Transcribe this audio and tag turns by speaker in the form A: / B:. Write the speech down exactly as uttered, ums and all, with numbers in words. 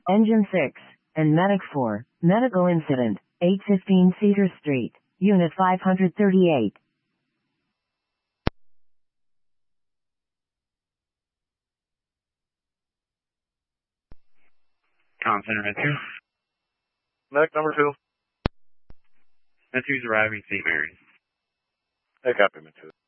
A: Engine six, and Medic four, medical incident, eight fifteen Cedar Street, Unit five thirty-eight.
B: Con Center, Med two.
C: Medic number two.
B: Med two's arriving Saint Mary's.
C: Hey, copy, Med two.